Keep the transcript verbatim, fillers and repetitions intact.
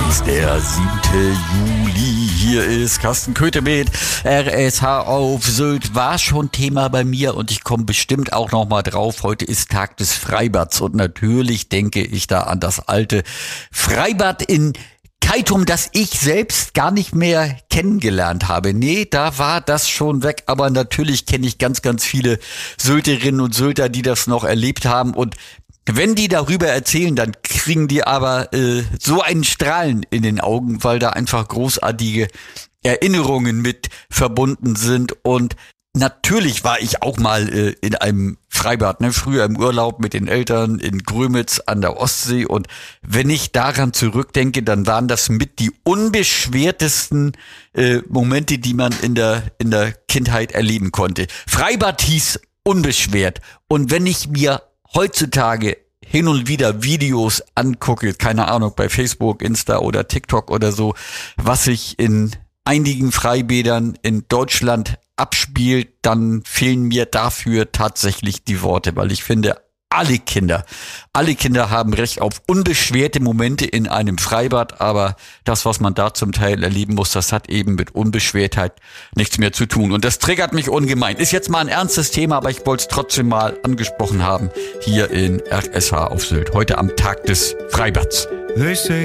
ist der siebte Juli. Hier ist Carsten Köthe mit R S H auf Sylt. War schon Thema bei mir und ich komme bestimmt auch noch mal drauf. Heute ist Tag des Freibads und natürlich denke ich da an das alte Freibad in Keitum, das ich selbst gar nicht mehr kennengelernt habe. Nee, da war das schon weg. Aber natürlich kenne ich ganz, ganz viele Sylterinnen und Sylter, die das noch erlebt haben. Und wenn die darüber erzählen, dann kriegen die aber äh, so einen Strahlen in den Augen, weil da einfach großartige Erinnerungen mit verbunden sind. Und natürlich war ich auch mal äh, in einem Freibad, ne, früher im Urlaub mit den Eltern in Grömitz an der Ostsee. Und wenn ich daran zurückdenke, dann waren das mit die unbeschwertesten äh, Momente, die man in der in der Kindheit erleben konnte. Freibad hieß unbeschwert. Und wenn ich mir heutzutage hin und wieder Videos angucke, keine Ahnung, bei Facebook, Insta oder TikTok oder so, was sich in einigen Freibädern in Deutschland abspielt, dann fehlen mir dafür tatsächlich die Worte, weil ich finde, alle Kinder, alle Kinder haben Recht auf unbeschwerte Momente in einem Freibad, aber das, was man da zum Teil erleben muss, das hat eben mit Unbeschwertheit nichts mehr zu tun. Und das triggert mich ungemein. Ist jetzt mal ein ernstes Thema, aber ich wollte es trotzdem mal angesprochen haben, hier in R S H auf Sylt, heute am Tag des Freibads.